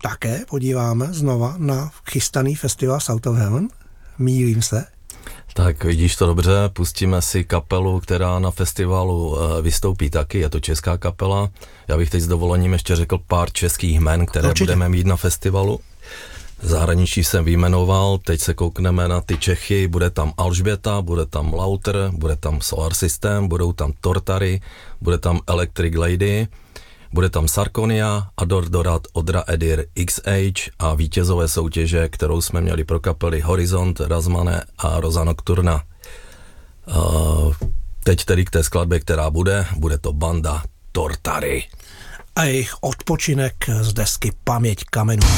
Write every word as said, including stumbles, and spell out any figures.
také podíváme znova na chystaný festival South of Heaven? Mýlím se? Tak vidíš to dobře, pustíme si kapelu, která na festivalu vystoupí taky, je to česká kapela. Já bych teď s dovolením ještě řekl pár českých jmen, které Určitě. budeme mít na festivalu. Zahraničí jsem vyjmenoval, teď se koukneme na ty Čechy, bude tam Alžběta, bude tam Lauter, bude tam Solar System, budou tam Tortary, bude tam Electric Lady, bude tam Sarkonia, Ador Dorat, Odra Edir, X H a vítězové soutěže, kterou jsme měli pro kapely Horizont, Razmane a Rosa Nocturna. Uh, teď tedy k té skladbě, která bude, bude to banda Tortary. A jejich odpočinek z desky Paměť kamenů.